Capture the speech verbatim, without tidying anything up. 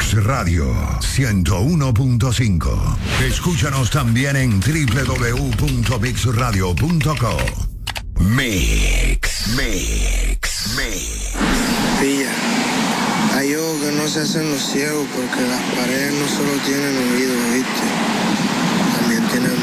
Mix Radio ciento uno punto cinco. Escúchanos también en doble u doble u doble u punto mix radio punto com. Mix, Mix, Mix. Pilla, hay ojos que no se hacen los ciegos porque las paredes no solo tienen oídos, ¿viste?